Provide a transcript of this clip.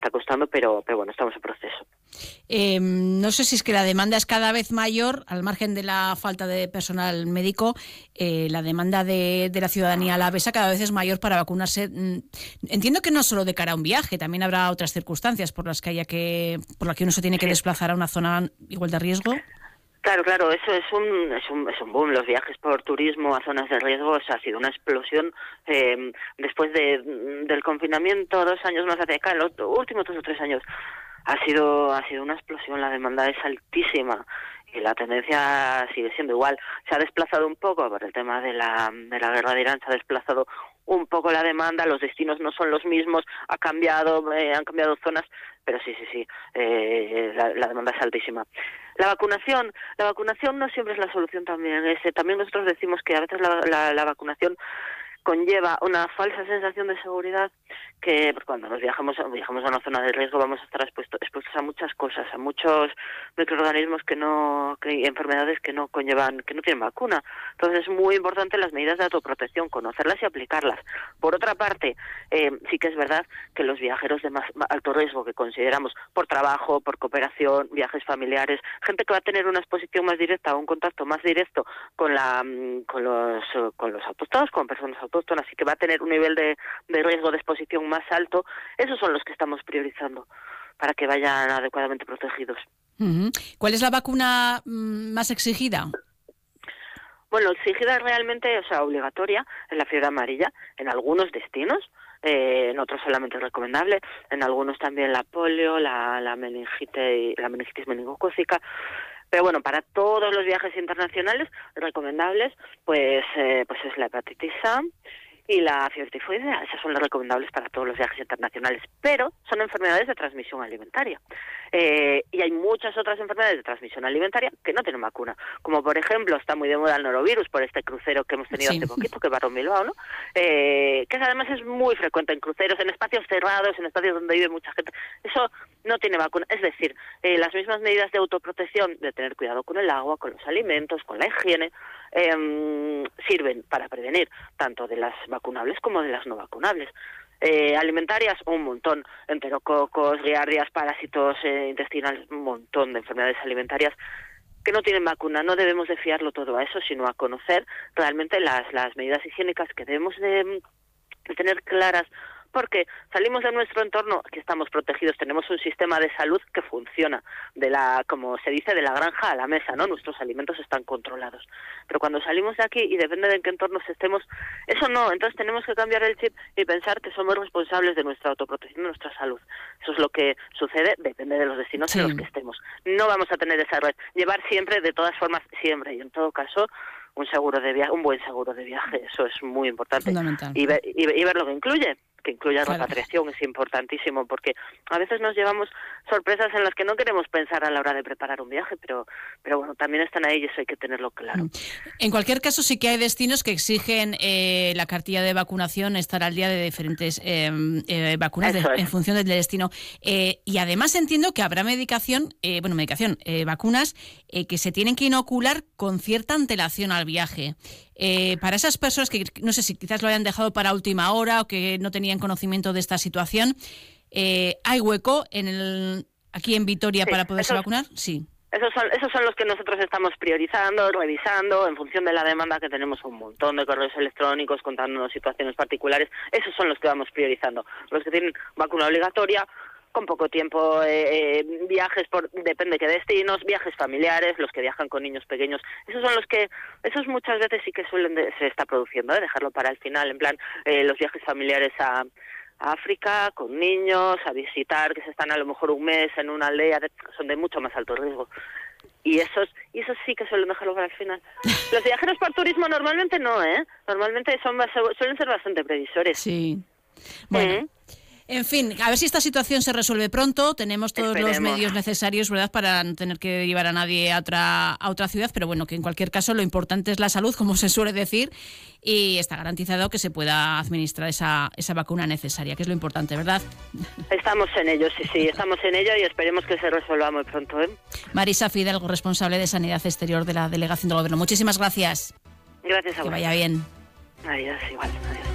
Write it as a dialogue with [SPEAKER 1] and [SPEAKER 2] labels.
[SPEAKER 1] costando, pero bueno, estamos en proceso.
[SPEAKER 2] No sé si es que la demanda es cada vez mayor, al margen de la falta de personal médico, la demanda de la ciudadanía alavesa cada vez es mayor para vacunarse. Entiendo que no solo de cara a un viaje, también habrá otras circunstancias por las que uno se tiene que desplazar a una zona igual de riesgo.
[SPEAKER 1] Claro, eso es un boom. Los viajes por turismo a zonas de riesgo, ha sido una explosión después del confinamiento, 2 años más hacia acá, en los últimos 2 o 3 años. Ha sido una explosión, la demanda es altísima y la tendencia sigue siendo igual. Se ha desplazado un poco por el tema de la guerra de Irán, se ha desplazado un poco la demanda, los destinos no son los mismos, han cambiado zonas, pero sí, la demanda es altísima. La vacunación no siempre es la solución también. También nosotros decimos que a veces la vacunación conlleva una falsa sensación de seguridad, que cuando viajamos a una zona de riesgo vamos a estar expuestos a muchas cosas, a muchos microorganismos y enfermedades que no tienen vacuna. Entonces es muy importante las medidas de autoprotección, conocerlas y aplicarlas. Por otra parte, sí que es verdad que los viajeros de más alto riesgo que consideramos por trabajo, por cooperación, viajes familiares, gente que va a tener una exposición más directa o un contacto más directo con los autóctonos, con personas autóctonas, y que va a tener un nivel de riesgo de exposición más alto, esos son los que estamos priorizando para que vayan adecuadamente protegidos.
[SPEAKER 2] ¿Cuál es la vacuna más exigida?
[SPEAKER 1] Bueno, exigida realmente, obligatoria, en la fiebre amarilla, en algunos destinos, en otros solamente es recomendable, en algunos también la polio, la meningitis meningocócica. Pero bueno, para todos los viajes internacionales recomendables, pues es la hepatitis A y la fiebre tifoidea. Esas son las recomendables para todos los viajes internacionales, pero son enfermedades de transmisión alimentaria. Y hay muchas otras enfermedades de transmisión alimentaria que no tienen vacuna, como por ejemplo está muy de moda el norovirus por este crucero que hemos tenido hace poquito, que Barón Bilbao, ¿no? Que además es muy frecuente en cruceros, en espacios cerrados, en espacios donde vive mucha gente. Eso no tiene vacuna. Es decir, las mismas medidas de autoprotección, de tener cuidado con el agua, con los alimentos, con la higiene, sirven para prevenir tanto de las vacunables como de las no vacunables. Alimentarias, un montón, enterococos, giardias, parásitos intestinales, un montón de enfermedades alimentarias que no tienen vacuna. No debemos de fiarlo todo a eso, sino a conocer realmente las medidas higiénicas que debemos de tener claras, porque salimos de nuestro entorno, que estamos protegidos, tenemos un sistema de salud que funciona, como se dice, de la granja a la mesa, ¿no? Nuestros alimentos están controlados. Pero cuando salimos de aquí y depende de en qué entornos estemos, eso no. Entonces tenemos que cambiar el chip y pensar que somos responsables de nuestra autoprotección, de nuestra salud. Eso es lo que sucede, depende de los destinos en los que estemos. No vamos a tener esa red. Llevar siempre, de todas formas, siempre, y en todo caso, un buen seguro de viaje, eso es muy importante.
[SPEAKER 2] Fundamental.
[SPEAKER 1] Y ver lo que incluye repatriación, es importantísimo, porque a veces nos llevamos sorpresas en las que no queremos pensar a la hora de preparar un viaje, pero bueno, también están ahí y eso hay que tenerlo claro.
[SPEAKER 2] En cualquier caso, sí que hay destinos que exigen la cartilla de vacunación, estar al día de diferentes vacunas en función del destino. Y además entiendo que habrá vacunas que se tienen que inocular con cierta antelación al viaje. Para esas personas que no sé si quizás lo hayan dejado para última hora o que no tenían conocimiento de esta situación, ¿hay hueco aquí en Vitoria para poderse vacunar? Sí.
[SPEAKER 1] Esos son los que nosotros estamos priorizando, revisando, en función de la demanda, que tenemos un montón de correos electrónicos contándonos situaciones particulares. Esos son los que vamos priorizando. Los que tienen vacuna obligatoria, con poco tiempo, viajes depende qué destinos, viajes familiares, los que viajan con niños pequeños, esos muchas veces sí que se está produciendo, dejarlo para el final, en plan, los viajes familiares a África, con niños, a visitar, que se están a lo mejor un mes en una aldea, son de mucho más alto riesgo. Y esos sí que suelen dejarlo para el final. Los viajeros por turismo normalmente no, normalmente suelen ser bastante previsores.
[SPEAKER 2] Sí. Bueno. En fin, a ver si esta situación se resuelve pronto. Tenemos todos los medios necesarios, ¿verdad?, para no tener que llevar a nadie a otra ciudad, pero bueno, que en cualquier caso lo importante es la salud, como se suele decir, y está garantizado que se pueda administrar esa vacuna necesaria, que es lo importante, ¿verdad?
[SPEAKER 1] Estamos en ello, sí, estamos en ello y esperemos que se resuelva muy pronto,
[SPEAKER 2] Marisa Fidalgo, responsable de Sanidad Exterior de la Delegación del Gobierno. Muchísimas gracias.
[SPEAKER 1] Gracias a vos.
[SPEAKER 2] Que vaya bien.
[SPEAKER 1] Adiós, igual. Adiós.